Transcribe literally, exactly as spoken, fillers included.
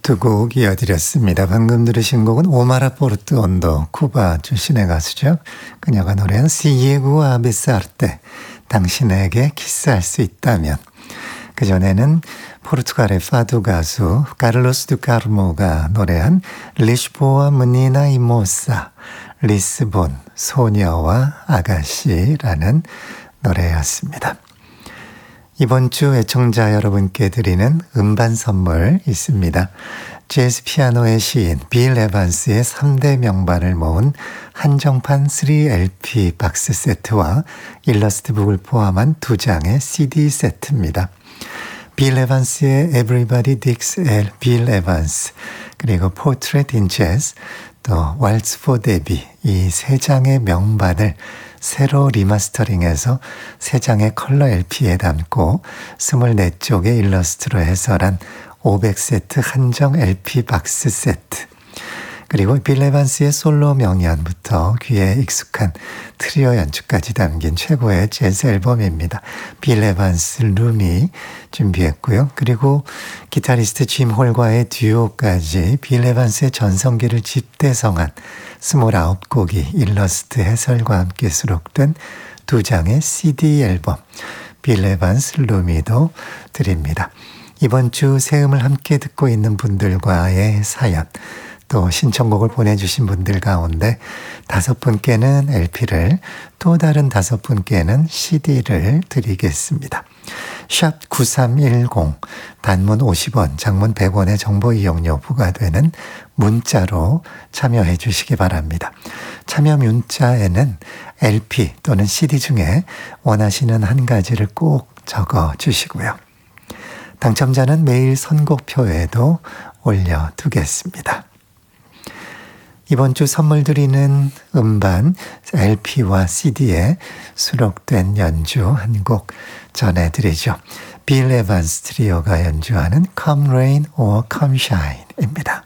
두 곡 이어드렸습니다. 방금 들으신 곡은 오마라 포르투온도, 쿠바 출신의 가수죠. 그녀가 노래한 시예구 아베사르테, 당신에게 키스할 수 있다면. 그전에는 포르투갈의 파두 가수 카를로스 두 카르모가 노래한 리시보아 무니나 이모사, 리스본, 소녀와 아가씨라는 노래였습니다. 이번 주 애청자 여러분께 드리는 음반 선물 있습니다. 재즈 피아노의 시인 빌 에반스의 삼 대 명반을 모은 한정판 쓰리 엘피 박스 세트와 일러스트북을 포함한 두 장의 씨디 세트입니다. 빌 에반스의 Everybody Digs 빌 에반스, 그리고 Portrait in Jazz, 또 Waltz for Debbie, 이 세 장의 명반을 새로 리마스터링해서 세 장의 컬러 엘피에 담고 스물네 쪽의 일러스트로 해설한 오백 세트 한정 엘피 박스 세트, 그리고 빌 에반스의 솔로 명연부터 귀에 익숙한 트리오 연주까지 담긴 최고의 재즈 앨범입니다. 빌 에반스 룸이 준비했고요. 그리고 기타리스트 짐 홀과의 듀오까지 빌 에반스의 전성기를 집대성한 스물아홉 곡이 일러스트 해설과 함께 수록된 두 장의 씨디 앨범 빌 에반스 룸이도 드립니다. 이번 주 새 음을 함께 듣고 있는 분들과의 사연, 또 신청곡을 보내주신 분들 가운데 다섯 분께는 엘피를, 또 다른 다섯 분께는 씨디를 드리겠습니다. 샵 구삼일공, 단문 오십 원, 장문 백 원의 정보 이용료 부과되는 문자로 참여해 주시기 바랍니다. 참여 문자에는 엘피 또는 씨디 중에 원하시는 한 가지를 꼭 적어 주시고요. 당첨자는 매일 선곡표에도 올려두겠습니다. 이번 주 선물 드리는 음반 엘피와 씨디에 수록된 연주 한 곡 전해드리죠. 빌 에반스 트리오가 연주하는 Come Rain or Come Shine입니다.